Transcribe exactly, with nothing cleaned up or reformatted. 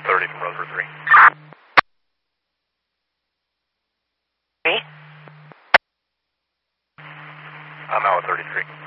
thirty from Rosebud three. Me? I'm out with thirty-three.